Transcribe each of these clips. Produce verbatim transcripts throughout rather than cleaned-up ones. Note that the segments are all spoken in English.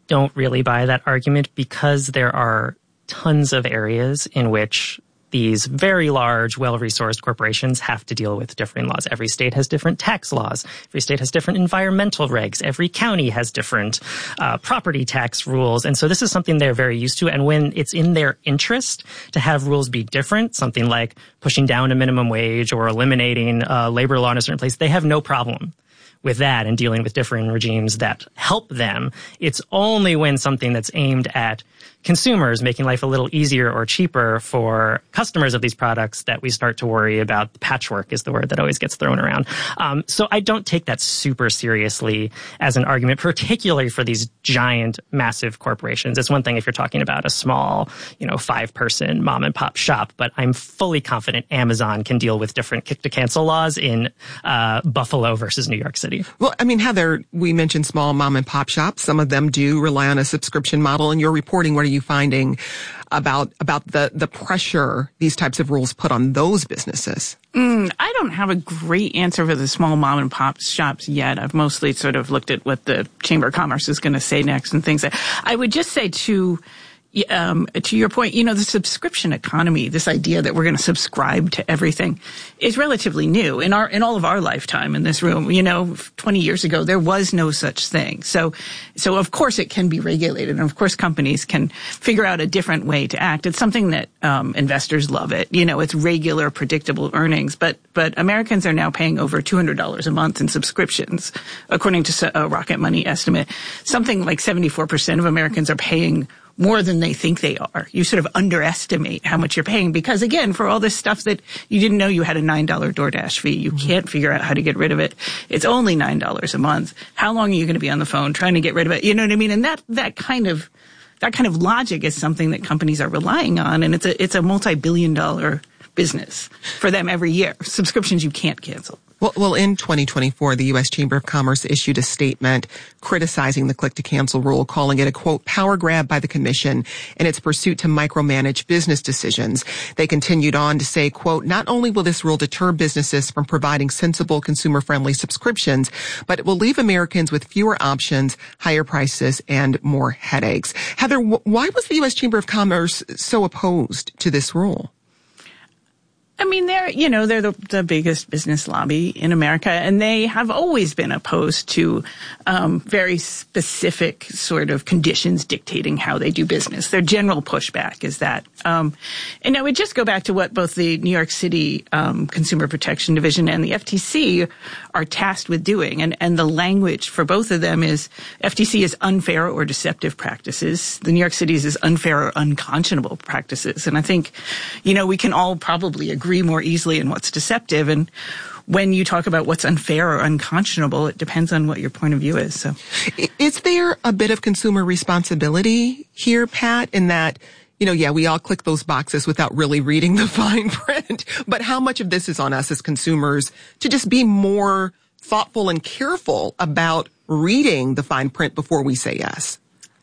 don't really buy that argument because there are tons of areas in which these very large, well-resourced corporations have to deal with different laws. Every state has different tax laws. Every state has different environmental regs. Every county has different uh, property tax rules. And so this is something they're very used to. And when it's in their interest to have rules be different, something like pushing down a minimum wage or eliminating uh, labor law in a certain place, they have no problem with that and dealing with different regimes that help them. It's only when something that's aimed at consumers, making life a little easier or cheaper for customers of these products, that we start to worry about. Patchwork is the word that always gets thrown around. Um, so I don't take that super seriously as an argument, particularly for these giant, massive corporations. It's one thing if you're talking about a small, you know, five-person mom-and-pop shop, but I'm fully confident Amazon can deal with different kick-to-cancel laws in uh, Buffalo versus New York City. Well, I mean, Heather, we mentioned small mom-and-pop shops. Some of them do rely on a subscription model. And you're reporting, what are you finding about about the, the pressure these types of rules put on those businesses? Mm, I don't have a great answer for the small mom and pop shops yet. I've mostly sort of looked at what the Chamber of Commerce is going to say next and things. I would just say to Um, to your point, you know, the subscription economy, this idea that we're going to subscribe to everything, is relatively new in our in all of our lifetime in this room. You know, twenty years ago, there was no such thing. So, so of course it can be regulated, and of course companies can figure out a different way to act. It's something that um, investors love it. You know, it's regular, predictable earnings. But but Americans are now paying over two hundred dollars a month in subscriptions, according to a Rocket Money estimate. Something like seventy-four percent of Americans are paying more than they think they are. You sort of underestimate how much you're paying because, again, for all this stuff that you didn't know you had a nine dollar DoorDash fee, you mm-hmm. can't figure out how to get rid of it. It's only nine dollars a month. How long are you going to be on the phone trying to get rid of it? You know what I mean? And that, that kind of, that kind of logic is something that companies are relying on, and it's a, it's a multi-billion dollar business for them every year. Subscriptions you can't cancel. Well, well, in twenty twenty-four, the U S Chamber of Commerce issued a statement criticizing the click-to-cancel rule, calling it a, quote, power grab by the Commission in its pursuit to micromanage business decisions. They continued on to say, quote, not only will this rule deter businesses from providing sensible, consumer-friendly subscriptions, but it will leave Americans with fewer options, higher prices, and more headaches. Heather, why was the U S Chamber of Commerce so opposed to this rule? I mean, they're, you know, they're the, the biggest business lobby in America, and they have always been opposed to um, very specific sort of conditions dictating how they do business. Their general pushback is that. Um, and I would just go back to what both the New York City um, Consumer Protection Division and the F T C are tasked with doing. And, and the language for both of them is F T C is unfair or deceptive practices. The New York City's is unfair or unconscionable practices. And I think, you know, we can all probably agree agree more easily in what's deceptive. And when you talk about what's unfair or unconscionable, it depends on what your point of view is. So, is there a bit of consumer responsibility here, Pat, in that, you know, yeah, we all click those boxes without really reading the fine print, but how much of this is on us as consumers to just be more thoughtful and careful about reading the fine print before we say yes?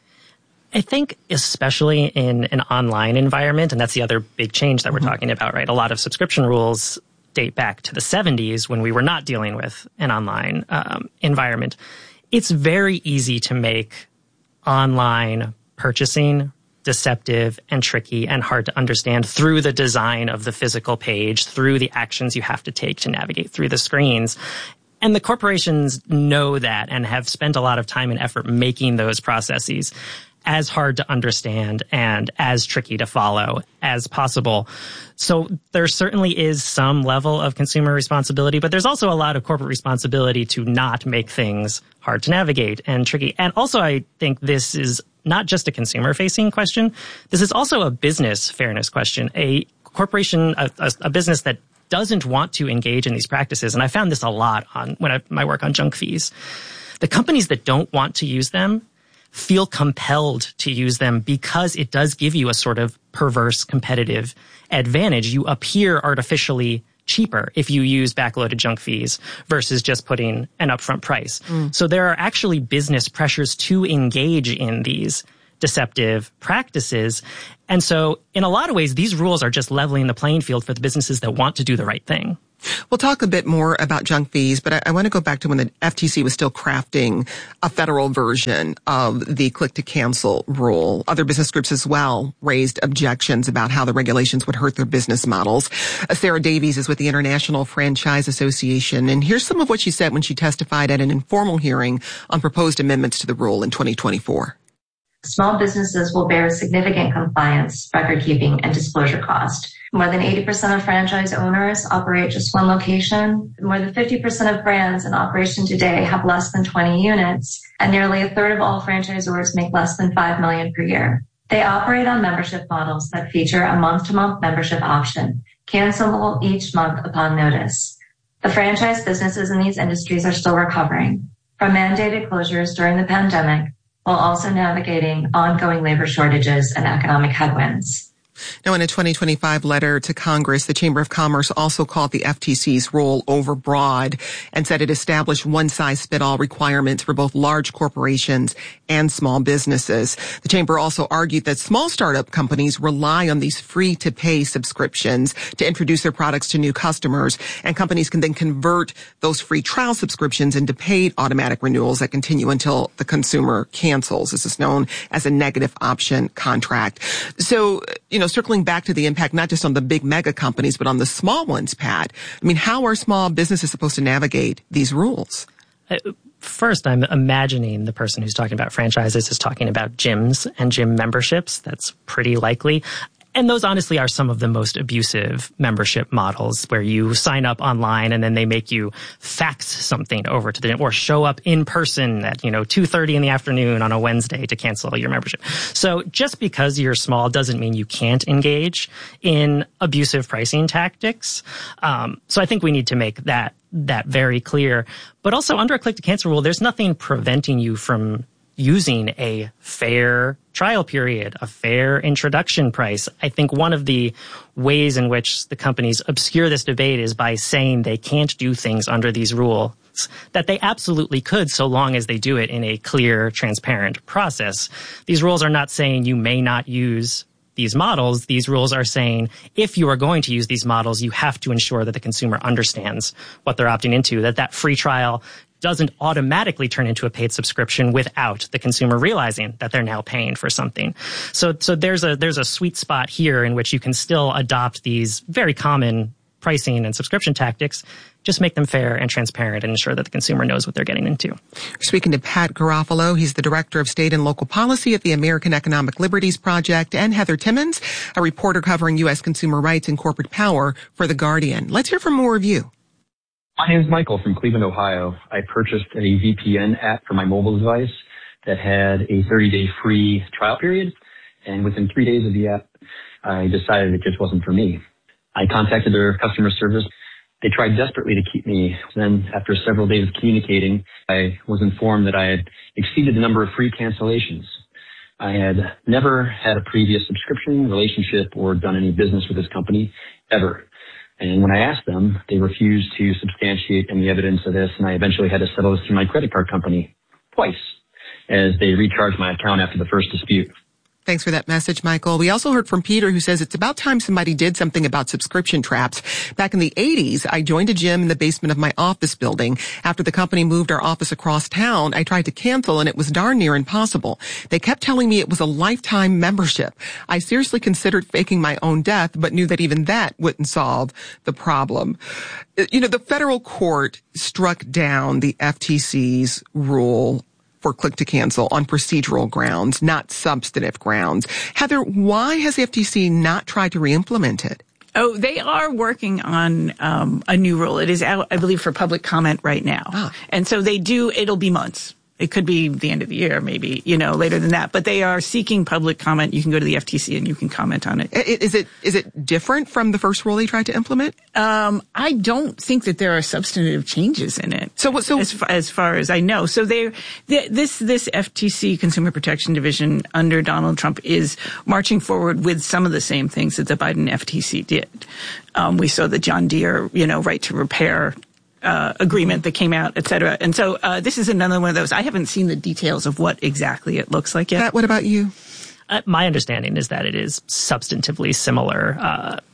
I think especially in an online environment, and that's the other big change that we're mm-hmm. talking about, right? A lot of subscription rules date back to the seventies when we were not dealing with an online um, environment. It's very easy to make online purchasing deceptive and tricky and hard to understand through the design of the physical page, through the actions you have to take to navigate through the screens. And the corporations know that and have spent a lot of time and effort making those processes as hard to understand and as tricky to follow as possible. So there certainly is some level of consumer responsibility, but there's also a lot of corporate responsibility to not make things hard to navigate and tricky. And also, I think this is not just a consumer-facing question. This is also a business fairness question. A corporation, a, a, a business that doesn't want to engage in these practices, and I found this a lot on when I my work on junk fees. The companies that don't want to use them feel compelled to use them because it does give you a sort of perverse competitive advantage. You appear artificially cheaper if you use backloaded junk fees versus just putting an upfront price. Mm. So there are actually business pressures to engage in these deceptive practices. And so in a lot of ways, these rules are just leveling the playing field for the businesses that want to do the right thing. We'll talk a bit more about junk fees, but I, I want to go back to when the F T C was still crafting a federal version of the click-to-cancel rule. Other business groups as well raised objections about how the regulations would hurt their business models. Uh, Sarah Davies is with the International Franchise Association, and here's some of what she said when she testified at an informal hearing on proposed amendments to the rule in twenty twenty-four. Small businesses will bear significant compliance, record-keeping, and disclosure cost. More than eighty percent of franchise owners operate just one location. More than fifty percent of brands in operation today have less than twenty units, and nearly a third of all franchisors make less than five million dollars per year. They operate on membership models that feature a month-to-month membership option, cancelable each month upon notice. The franchise businesses in these industries are still recovering from mandated closures during the pandemic, while also navigating ongoing labor shortages and economic headwinds. Now, in a twenty twenty-five letter to Congress, the Chamber of Commerce also called the F T C's rule overbroad and said it established one-size-fits-all requirements for both large corporations and small businesses. The Chamber also argued that small startup companies rely on these free-to-pay subscriptions to introduce their products to new customers, and companies can then convert those free trial subscriptions into paid automatic renewals that continue until the consumer cancels. This is known as a negative option contract. So, you know, circling back to the impact not just on the big mega companies, but on the small ones, Pat, I mean, how are small businesses supposed to navigate these rules? First, I'm imagining the person who's talking about franchises is talking about gyms and gym memberships. That's pretty likely. And those honestly are some of the most abusive membership models, where you sign up online and then they make you fax something over to them or show up in person at, you know, two thirty in the afternoon on a Wednesday to cancel your membership. So just because you're small doesn't mean you can't engage in abusive pricing tactics. Um, so I think we need to make that that very clear. But also under a click-to-cancel rule, there's nothing preventing you from using a fair trial period, a fair introduction price. I think one of the ways in which the companies obscure this debate is by saying they can't do things under these rules that they absolutely could, so long as they do it in a clear, transparent process. These rules are not saying you may not use these models. These rules are saying if you are going to use these models, you have to ensure that the consumer understands what they're opting into, that that free trial doesn't automatically turn into a paid subscription without the consumer realizing that they're now paying for something. So, so there's a, there's a sweet spot here in which you can still adopt these very common pricing and subscription tactics, just make them fair and transparent and ensure that the consumer knows what they're getting into. We're speaking to Pat Garofalo. He's the Director of State and Local Policy at the American Economic Liberties Project, and Heather Timmons, a reporter covering U S consumer rights and corporate power for The Guardian. Let's hear from more of you. My name is Michael from Cleveland, Ohio. I purchased a V P N app for my mobile device that had a thirty-day free trial period, and within three days of the app, I decided it just wasn't for me. I contacted their customer service. They tried desperately to keep me. Then, after several days of communicating, I was informed that I had exceeded the number of free cancellations. I had never had a previous subscription, relationship, or done any business with this company, ever. And when I asked them, they refused to substantiate any evidence of this, and I eventually had to settle this through my credit card company twice, as they recharged my account after the first dispute. Thanks for that message, Michael. We also heard from Peter, who says it's about time somebody did something about subscription traps. Back in the eighties, I joined a gym in the basement of my office building. After the company moved our office across town, I tried to cancel, and it was darn near impossible. They kept telling me it was a lifetime membership. I seriously considered faking my own death, but knew that even that wouldn't solve the problem. You know, the federal court struck down the F T C's rule for click to cancel on procedural grounds, not substantive grounds. Heather, why has the F T C not tried to re-implement it? Oh, they are working on um, a new rule. It is out, I believe, for public comment right now. Ah. And so they do, it'll be months. It could be the end of the year, maybe, you know, later than that. But they are seeking public comment. You can go to the F T C and you can comment on it. Is it is it different from the first rule they tried to implement? Um, I don't think that there are substantive changes in it. So, so as far, as far as I know, so they this this F T C Consumer Protection Division under Donald Trump is marching forward with some of the same things that the Biden F T C did. Um, we saw the John Deere, you know, right to repair Uh, agreement that came out, et cetera. And so uh, this is another one of those. I haven't seen the details of what exactly it looks like yet. Pat, what about you? Uh, my understanding is that it is substantively similar. Uh,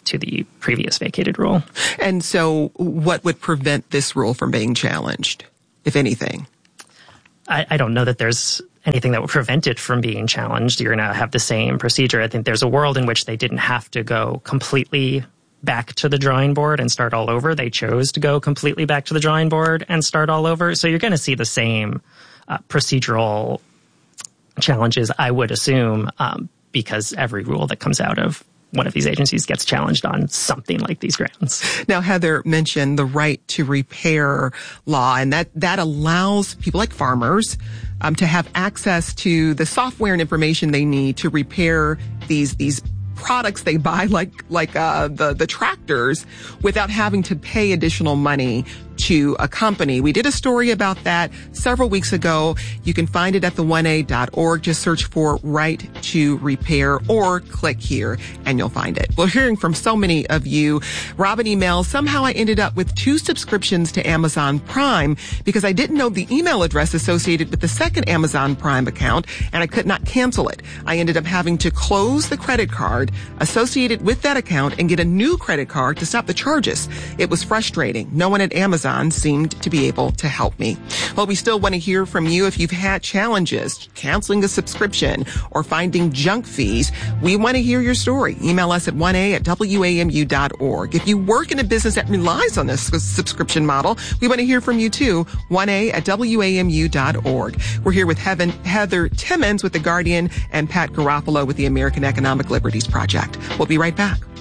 to the previous vacated rule. And so what would prevent this rule from being challenged, if anything? I, I don't know that there's anything that would prevent it from being challenged. You're going to have the same procedure. I think there's a world in which they didn't have to go completely back to the drawing board and start all over. They chose to go completely back to the drawing board and start all over. So you're going to see the same uh, procedural challenges, I would assume, um, because every rule that comes out of one of these agencies gets challenged on something like these grounds. Now, Heather mentioned the right to repair law, and that, that allows people like farmers um, to have access to the software and information they need to repair these, these products they buy, like, like, uh, the, the tractors, without having to pay additional money to a company. We did a story about that several weeks ago. You can find it at the one a dot org. Just search for Right to Repair or click here and you'll find it. We're hearing from so many of you. Robin emails, somehow I ended up with two subscriptions to Amazon Prime because I didn't know the email address associated with the second Amazon Prime account and I could not cancel it. I ended up having to close the credit card associated with that account and get a new credit card to stop the charges. It was frustrating. No one at Amazon seemed to be able to help me. Well, we still want to hear from you if you've had challenges canceling a subscription or finding junk fees. We want to hear your story. Email us at one a at w a m u dot org. If you work in a business that relies on this subscription model, we want to hear from you too. one a at w a m u dot org. We're here with Heaven, Heather Timmons with The Guardian and Pat Garofalo with the American Economic Liberties Project. We'll be right back.